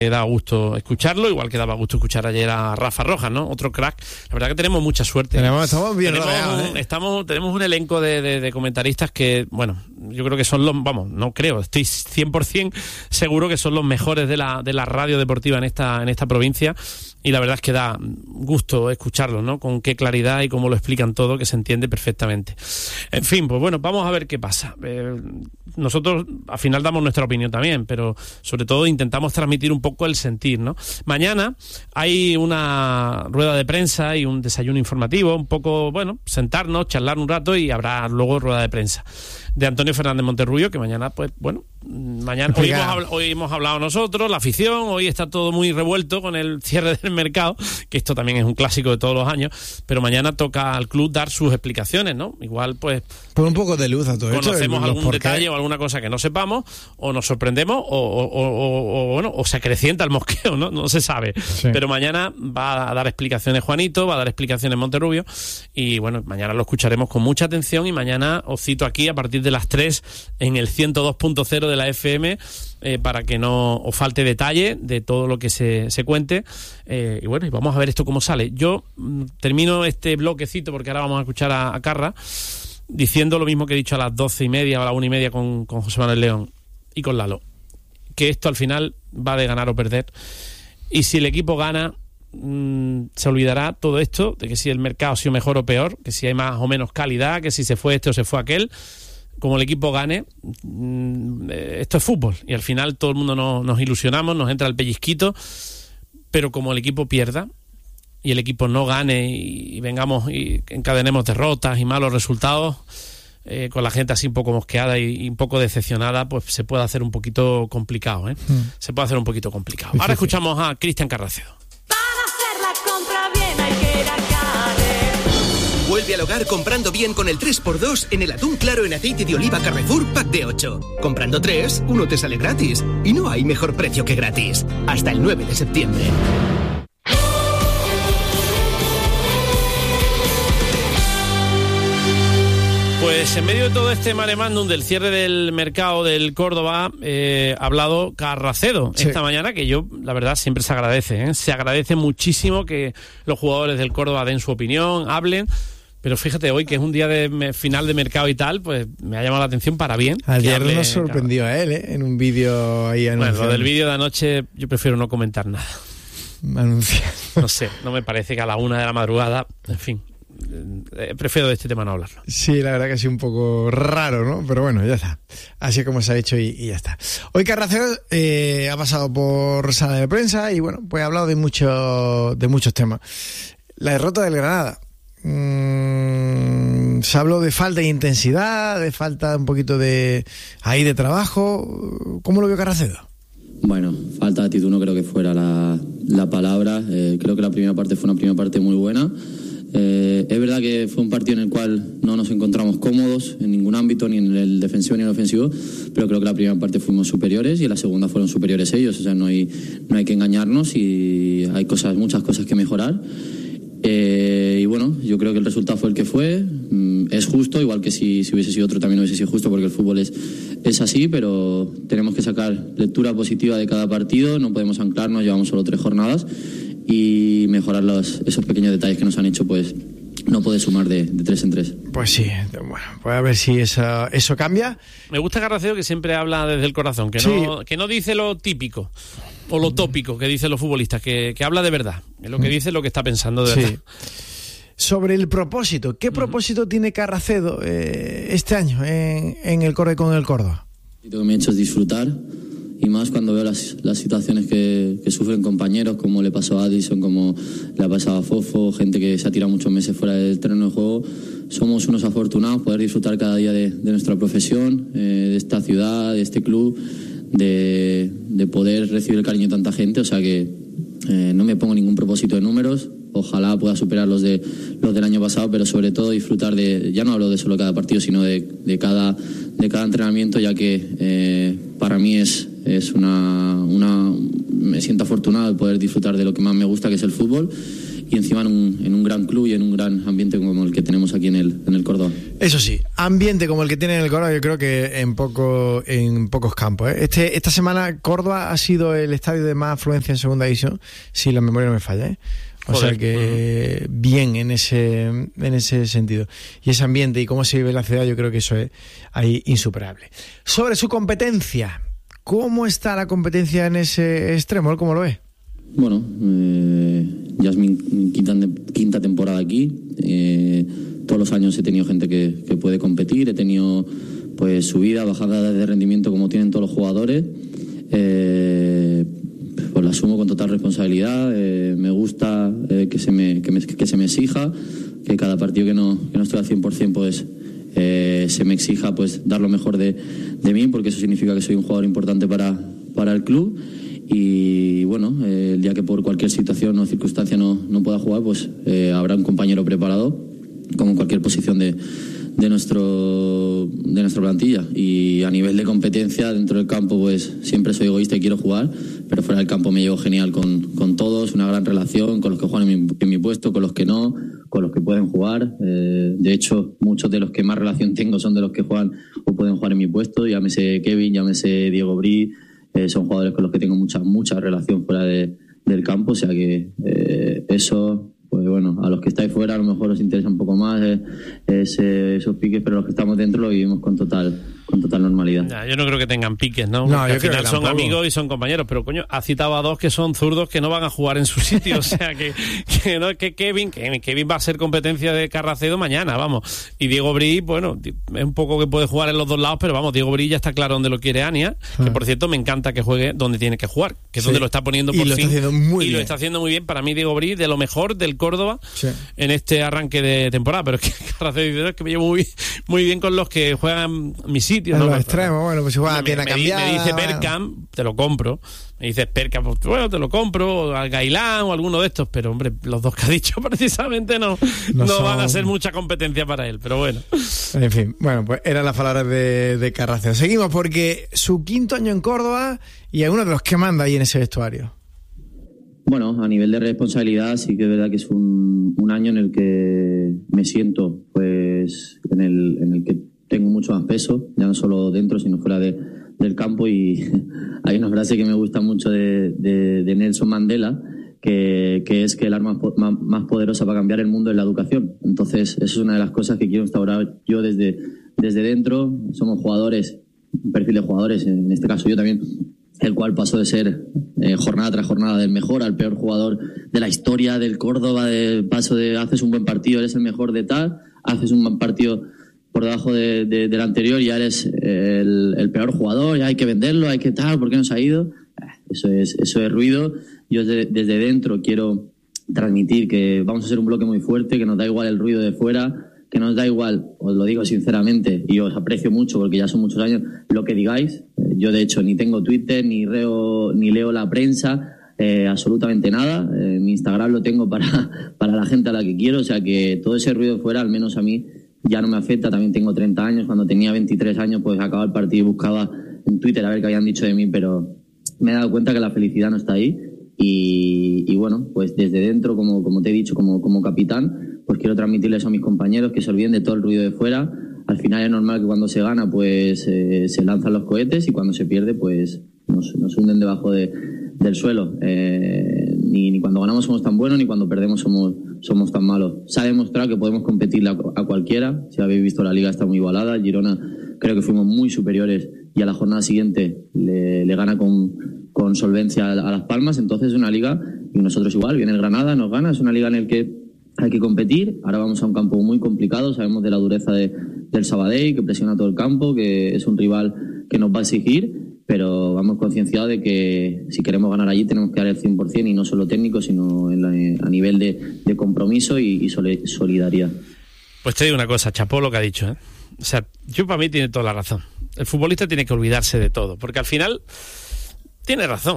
da gusto escucharlo, igual que daba gusto escuchar ayer a Rafa Rojas, ¿no? Otro crack. La verdad que tenemos mucha suerte. Estamos bien rodeados, tenemos un elenco de comentaristas que, bueno, yo creo que son estoy 100% seguro que son los mejores de la radio deportiva en esta provincia, y la verdad es que da gusto escucharlos, ¿no? Con qué claridad y cómo lo explican todo, que se entiende perfectamente. En fin, pues bueno, vamos a ver qué pasa. Nosotros al final damos nuestra opinión también, pero sobre todo intentamos transmitir un poco el sentir, ¿no? Mañana hay una rueda de prensa y un desayuno informativo, un poco, bueno, sentarnos, charlar un rato, y habrá luego rueda de prensa de Antonio Fernández Monterrubio, que mañana, pues bueno, hoy hemos hablado nosotros, la afición, hoy está todo muy revuelto con el cierre del mercado, que esto también es un clásico de todos los años, pero mañana toca al club dar sus explicaciones, ¿no? Igual, pues, pon un poco de luz a todo esto. Conocemos algún detalle o alguna cosa que no sepamos, o nos sorprendemos, o se acrecienta el mosqueo, ¿no? No se sabe. Sí. Pero mañana va a dar explicaciones Juanito, va a dar explicaciones Monterrubio, y bueno, mañana lo escucharemos con mucha atención, y mañana os cito aquí a partir de las 3 en el 102.0 de la FM, para que no os falte detalle de todo lo que se cuente, y bueno, y vamos a ver esto cómo sale. Yo termino este bloquecito, porque ahora vamos a escuchar a Carra diciendo lo mismo que he dicho a las 12:30 o a las 1:30 con José Manuel León y con Lalo, que esto al final va de ganar o perder, y si el equipo gana, se olvidará todo esto de que si el mercado ha sido mejor o peor, que si hay más o menos calidad, que si se fue este o se fue aquel. Como el equipo gane, esto es fútbol, y al final todo el mundo nos ilusionamos, nos entra el pellizquito, pero como el equipo pierda y el equipo no gane y vengamos y encadenemos derrotas y malos resultados, con la gente así un poco mosqueada y un poco decepcionada, pues se puede hacer un poquito complicado, ¿eh? Se puede hacer un poquito complicado. Ahora escuchamos a Cristian Carracedo. Para hacer la compra bien hay que ir a Vuelve al hogar comprando bien con el 3x2 en el atún claro en aceite de oliva Carrefour Pack de 8. Comprando 3, uno te sale gratis. Y no hay mejor precio que gratis. Hasta el 9 de septiembre. Pues en medio de todo este mare magnum del cierre del mercado del Córdoba, ha hablado Carracedo esta mañana, que yo, la verdad, siempre se agradece, ¿eh? Se agradece muchísimo que los jugadores del Córdoba den su opinión, hablen. Pero fíjate, hoy que es un día de final de mercado y tal, pues me ha llamado la atención para bien. Ayer nos sorprendió a él, en un vídeo ahí anunciando. Bueno, lo del vídeo de anoche yo prefiero no comentar nada. Anunciando. No sé, no me parece que a la 1 de la madrugada, en fin, prefiero de este tema no hablarlo. Sí, la verdad que ha sido un poco raro, ¿no? Pero bueno, ya está. Así como se ha hecho y ya está. Hoy Carracedo ha pasado por sala de prensa y bueno, pues ha hablado de muchos temas. La derrota del Granada. Se habló de falta de intensidad, de falta un poquito de trabajo. ¿Cómo lo vio Carracedo? Bueno, falta de actitud no creo que fuera la palabra. Creo que la primera parte fue una primera parte muy buena. Es verdad que fue un partido en el cual no nos encontramos cómodos en ningún ámbito, ni en el defensivo ni en el ofensivo, pero creo que la primera parte fuimos superiores y en la segunda fueron superiores ellos. O sea, no hay que engañarnos y hay muchas cosas que mejorar. Y bueno, yo creo que el resultado fue el que fue. Es justo, igual que si hubiese sido otro también hubiese sido justo, porque el fútbol es así, pero tenemos que sacar lectura positiva de cada partido. No podemos anclarnos, llevamos solo 3 jornadas, y mejorar esos pequeños detalles que nos han hecho pues no poder sumar de 3 en 3. Pues sí, bueno, pues a ver si eso cambia. Me gusta Carracedo, que siempre habla desde el corazón, que no dice lo típico o lo tópico que dicen los futbolistas, que habla de verdad, lo que dice, lo que está pensando de verdad. Sobre el propósito, ¿qué propósito tiene Carracedo este año en el Corre con el Córdoba? Lo que me ha hecho es disfrutar, y más cuando veo las situaciones que sufren compañeros, como le pasó a Addison, como le ha pasado a Fofo, gente que se ha tirado muchos meses fuera del terreno de juego. Somos unos afortunados poder disfrutar cada día de nuestra profesión, de esta ciudad, de este club, de poder recibir el cariño de tanta gente. O sea que no me pongo ningún propósito de números. Ojalá pueda superar los del año pasado, pero sobre todo disfrutar ya no hablo de solo cada partido, sino de cada entrenamiento, ya que para mí me siento afortunado de poder disfrutar de lo que más me gusta, que es el fútbol, encima en un gran club y en un gran ambiente como el que tenemos aquí en el Córdoba. Eso sí, ambiente como el que tiene en el Córdoba, yo creo que en pocos campos. Esta semana Córdoba ha sido el estadio de más afluencia en segunda división, si la memoria no me falla, O sea que bien en ese sentido. Y ese ambiente y cómo se vive la ciudad, yo creo que eso es ahí insuperable. Sobre su competencia, ¿cómo está la competencia en ese extremo? ¿Cómo lo ves? Bueno, ya es mi quinta temporada aquí. Todos los años he tenido gente que puede competir. He tenido pues subida, bajada de rendimiento como tienen todos los jugadores. Pues la asumo con total responsabilidad. Me gusta que se me exija, que cada partido que no estoy al 100% pues se me exija pues dar lo mejor de mí, porque eso significa que soy un jugador importante para el club. Y bueno, el día que por cualquier situación o circunstancia no pueda jugar, pues habrá un compañero preparado, como en cualquier posición de nuestra plantilla. Y a nivel de competencia dentro del campo, pues siempre soy egoísta y quiero jugar, pero fuera del campo me llevo genial con todos, una gran relación con los que juegan en mi puesto, con los que no, con los que pueden jugar. De hecho, muchos de los que más relación tengo son de los que juegan o pueden jugar en mi puesto, llámese Kevin, llámese Diego Brí. Son jugadores con los que tengo mucha relación fuera del campo, o sea que eso, pues bueno, a los que estáis fuera a lo mejor os interesa un poco más esos piques, pero los que estamos dentro lo vivimos con total normalidad. Nah, yo no creo que tengan piques, ¿no? No, al yo creo final que son tampoco. amigos y son compañeros, pero coño, ha citado a dos que son zurdos que no van a jugar en su sitio, o sea que Kevin va a ser competencia de Carracedo mañana, vamos, y Diego Brí, bueno, es un poco que puede jugar en los dos lados, pero vamos, Diego Brí ya está claro dónde lo quiere Ania, que por cierto me encanta que juegue donde tiene que jugar, que es donde lo está poniendo por y lo fin, está haciendo muy bien. Lo está haciendo muy bien. Para mí Diego Brí de lo mejor del Córdoba en este arranque de temporada, pero es que Carracedo dice, es que me llevo muy bien con los que juegan mis sitios, en ¿no? los extremos, bueno, pues si juega pierna cambiada. Me dice Bergkamp, te lo compro. Me dices Bergkamp, pues, bueno, te lo compro, o al Gailán o alguno de estos, pero hombre, los dos que ha dicho precisamente no van a ser mucha competencia para él, pero bueno. En fin, bueno, pues eran las palabras de Carracedo. Seguimos porque su quinto año en Córdoba y es uno de los que manda ahí en ese vestuario. Bueno, a nivel de responsabilidad sí que es verdad que es un año en el que me siento pues en el que tengo mucho más peso, ya no solo dentro sino fuera del campo, y hay una frase que me gusta mucho de Nelson Mandela que es que el arma más poderosa para cambiar el mundo es la educación. Entonces eso es una de las cosas que quiero instaurar yo desde dentro. Somos jugadores, un perfil de jugadores, en este caso yo también, el cual pasó de ser jornada tras jornada del mejor al peor jugador de la historia del Córdoba, paso de haces un buen partido, eres el mejor de tal, haces un buen partido por debajo del anterior y ya eres el peor jugador, ya hay que venderlo, hay que tal, ¿por qué no se ha ido? Eso es ruido. Yo desde dentro quiero transmitir que vamos a ser un bloque muy fuerte, que nos da igual el ruido de fuera, que nos da igual, os lo digo sinceramente, y os aprecio mucho porque ya son muchos años, lo que digáis. Yo de hecho ni tengo Twitter, ni leo la prensa, absolutamente nada. Mi Instagram lo tengo para la gente a la que quiero, o sea que todo ese ruido fuera, al menos a mí, ya no me afecta. También tengo 30 años, cuando tenía 23 años pues acababa el partido y buscaba en Twitter a ver qué habían dicho de mí, pero me he dado cuenta que la felicidad no está ahí y bueno, pues desde dentro, como te he dicho, como capitán, pues quiero transmitirles eso a mis compañeros, que se olviden de todo el ruido de fuera. Al final es normal que cuando se gana pues se lanzan los cohetes y cuando se pierde pues nos hunden debajo del suelo. Ni cuando ganamos somos tan buenos ni cuando perdemos somos tan malos. Se ha demostrado que podemos competir a cualquiera. Si habéis visto, la liga está muy igualada. Girona creo que fuimos muy superiores y a la jornada siguiente le gana con solvencia a Las Palmas. Entonces es una liga, y nosotros igual, viene el Granada, nos gana. Es una liga en la que hay que competir. Ahora vamos a un campo muy complicado, sabemos de la dureza del Sabadell, que presiona todo el campo, que es un rival que nos va a exigir, pero vamos concienciados de que si queremos ganar allí tenemos que dar el 100%, y no solo técnico, sino a nivel de compromiso y solidaridad. Pues te digo una cosa, chapó lo que ha dicho, ¿eh? O sea, yo para mí tiene toda la razón. El futbolista tiene que olvidarse de todo, porque al final tiene razón.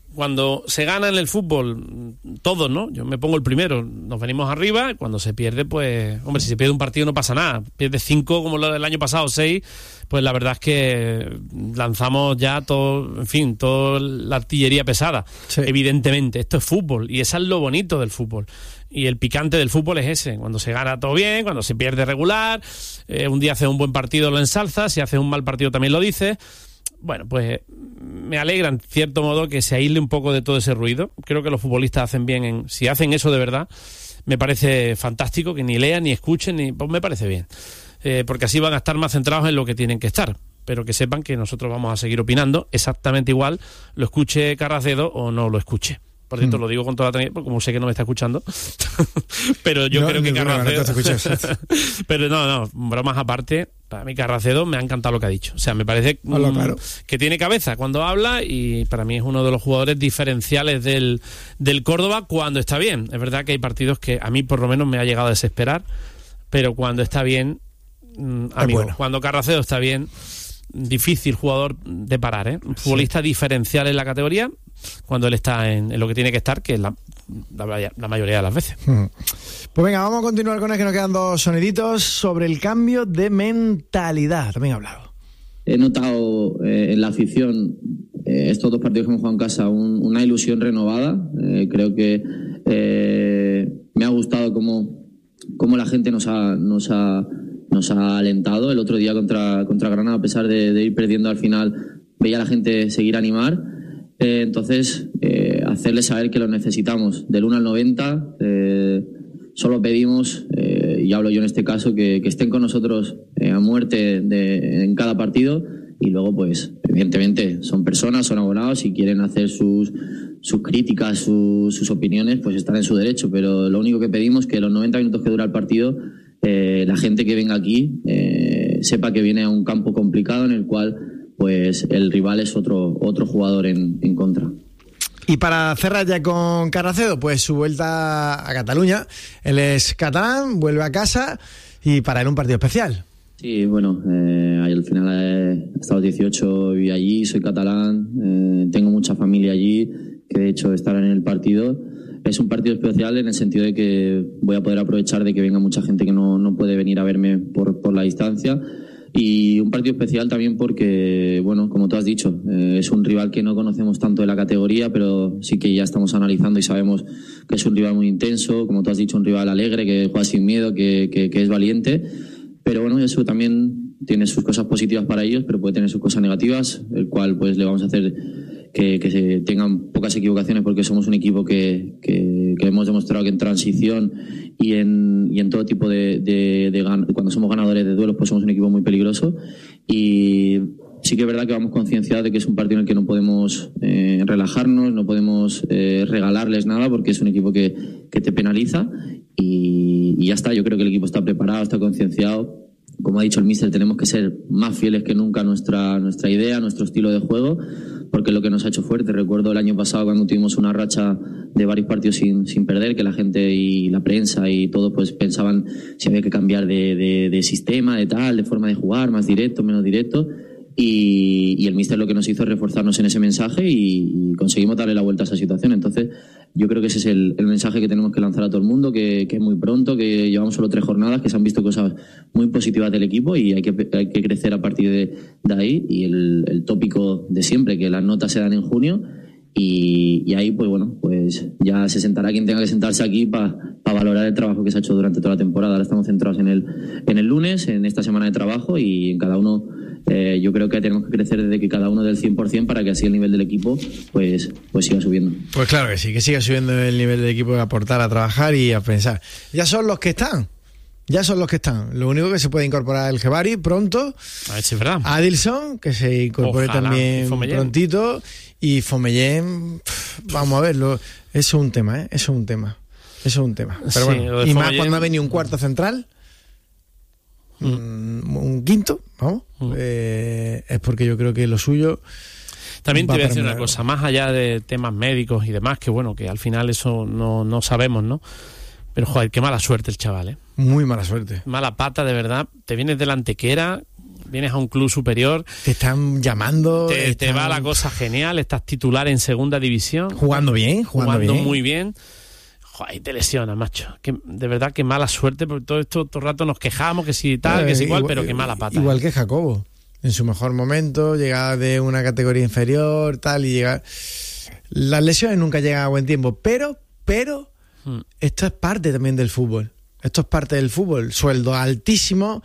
cuando se gana en el fútbol, todos, ¿no? Yo me pongo el primero, nos venimos arriba, y cuando se pierde, pues, hombre, si se pierde un partido no pasa nada. Pierde 5 como lo del año pasado, 6, pues la verdad es que lanzamos ya todo, en fin, toda la artillería pesada. Sí. Evidentemente, esto es fútbol, y eso es lo bonito del fútbol. Y el picante del fútbol es ese, cuando se gana todo bien, cuando se pierde regular, un día haces un buen partido lo ensalzas, si haces un mal partido también lo dices. Bueno, pues me alegra en cierto modo que se aísle un poco de todo ese ruido. Creo que los futbolistas hacen bien si hacen eso de verdad, me parece fantástico, que ni lean, ni escuchen, pues me parece bien. Porque así van a estar más centrados en lo que tienen que estar. Pero que sepan que nosotros vamos a seguir opinando exactamente igual, lo escuche Carracedo o no lo escuche. Por cierto, lo digo con toda la tranquilidad, porque como sé que no me está escuchando. Pero yo creo que Carracedo... Pero no, bromas aparte, para mí Carracedo me ha encantado lo que ha dicho. O sea, me parece claro, que tiene cabeza cuando habla, y para mí es uno de los jugadores diferenciales del Córdoba cuando está bien. Es verdad que hay partidos que a mí por lo menos me ha llegado a desesperar, pero cuando está bien, amigo, bueno. Cuando Carracedo está bien, difícil jugador de parar, ¿eh? Un futbolista diferencial en la categoría cuando él está en lo que tiene que estar, que es la mayoría de las veces. Pues venga, vamos a continuar con el que nos quedan 2 soniditos sobre el cambio de mentalidad. También he hablado. He notado en la afición estos 2 partidos que hemos jugado en casa una ilusión renovada. Creo que me ha gustado cómo la gente nos ha alentado. El otro día contra Granada, a pesar de ir perdiendo al final, veía a la gente seguir animar. Entonces, hacerles saber que lo necesitamos. Del 1 al 90, solo pedimos, y hablo yo en este caso, que estén con nosotros a muerte en cada partido. Y luego, pues, evidentemente, son personas, son abonados, y quieren hacer sus críticas, sus opiniones, pues están en su derecho. Pero lo único que pedimos es que los 90 minutos que dura el partido, la gente que venga aquí sepa que viene a un campo complicado en el cual pues el rival es otro jugador en contra. Y para cerrar ya con Carracedo, pues su vuelta a Cataluña. Él es catalán, vuelve a casa, y para él un partido especial. Sí, bueno, al final he estado 18, viví allí, soy catalán, tengo mucha familia allí, que de hecho estarán en el partido. Es un partido especial en el sentido de que voy a poder aprovechar de que venga mucha gente que no puede venir a verme por la distancia. Y un partido especial también porque, bueno, como tú has dicho, es un rival que no conocemos tanto de la categoría, pero sí que ya estamos analizando y sabemos que es un rival muy intenso, como tú has dicho, un rival alegre, que juega sin miedo, que es valiente. Pero bueno, eso también tiene sus cosas positivas para ellos, pero puede tener sus cosas negativas, el cual pues le vamos a hacer que se tengan pocas equivocaciones, porque somos un equipo que hemos demostrado que en transición y en todo tipo de cuando somos ganadores de duelos, pues somos un equipo muy peligroso. Y sí que es verdad que vamos concienciados de que es un partido en el que no podemos relajarnos, no podemos regalarles nada, porque es un equipo que te penaliza, y ya está. Yo creo que el equipo está preparado, está concienciado. Como ha dicho el míster, tenemos que ser más fieles que nunca a nuestra idea, a nuestro estilo de juego, porque es lo que nos ha hecho fuerte. Recuerdo el año pasado, cuando tuvimos una racha de varios partidos sin perder, que la gente y la prensa y todo pues pensaban si había que cambiar de sistema, de forma de jugar, más directo, menos directo. Y el míster lo que nos hizo es reforzarnos en ese mensaje, y conseguimos darle la vuelta a esa situación. Entonces yo creo que ese es el mensaje que tenemos que lanzar a todo el mundo, que es muy pronto, que llevamos solo 3 jornadas, que se han visto cosas muy positivas del equipo, y hay que crecer a partir de ahí. Y el tópico de siempre, que las notas se dan en junio, y ahí pues bueno, pues ya se sentará quien tenga que sentarse aquí para valorar el trabajo que se ha hecho durante toda la temporada. Ahora estamos centrados en el lunes, en esta semana de trabajo, y en cada uno yo creo que tenemos que crecer desde que cada uno del 100%, para que así el nivel del equipo pues siga subiendo. Pues claro que sí, que siga subiendo el nivel del equipo, a aportar, a trabajar y a pensar. Ya son los que están. Lo único que se puede incorporar el Jebari pronto. A ver si es verdad. Adilson, que se incorpore también prontito. Y Fomellén, vamos a verlo. Eso es un tema, Eso es un tema. Pero sí, bueno, y más cuando ha venido un cuarto central. Un quinto, vamos, es porque yo creo que lo suyo. También te voy a decir una cosa, más allá de temas médicos y demás, que bueno, que al final eso no sabemos, ¿no? Pero joder, qué mala suerte el chaval, Muy mala suerte. Mala pata, de verdad. Te vienes de la Antequera, vienes a un club superior. Te están llamando. Te va la cosa genial, estás titular en segunda división. Jugando bien. Muy bien. Joder, y te lesionas, macho. De verdad, que mala suerte, porque todo el rato nos quejamos, que si tal, que si igual, pero qué mala pata. Igual que Jacobo. En su mejor momento, llegaba de una categoría inferior, tal, y llega. Las lesiones nunca llegan a buen tiempo, pero esto es parte también del fútbol. Esto es parte del fútbol. Sueldos altísimos,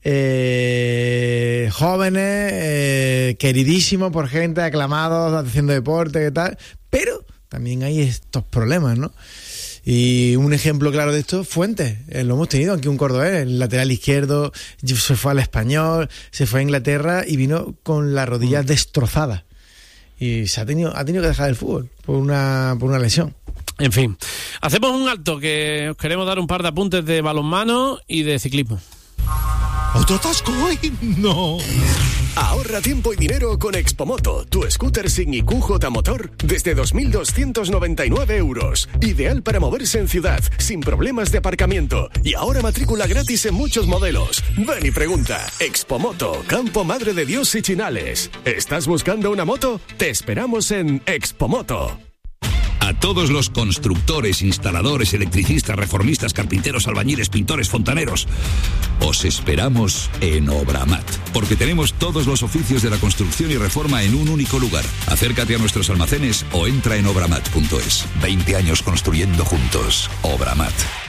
jóvenes, queridísimos por gente, aclamados, haciendo deporte, ¿qué tal? Pero también hay estos problemas, ¿no? Y un ejemplo claro de esto, Fuentes, lo hemos tenido aquí un cordobés, el lateral izquierdo, se fue al Español, se fue a Inglaterra y vino con las rodillas destrozadas. Y ha tenido que dejar el fútbol por una lesión. En fin, hacemos un alto, que os queremos dar un par de apuntes de balonmano y de ciclismo. ¿Otro atasco hoy? No. Ahorra tiempo y dinero con Expomoto, tu scooter sin IQJ motor desde 2.299 euros. Ideal para moverse en ciudad, sin problemas de aparcamiento. Y ahora matrícula gratis en muchos modelos. Ven y pregunta. Expomoto, Campo Madre de Dios y Chinales. ¿Estás buscando una moto? Te esperamos en Expomoto. A todos los constructores, instaladores, electricistas, reformistas, carpinteros, albañiles, pintores, fontaneros, os esperamos en Obramat, porque tenemos todos los oficios de la construcción y reforma en un único lugar. Acércate a nuestros almacenes o entra en obramat.es. 20 años construyendo juntos. Obramat.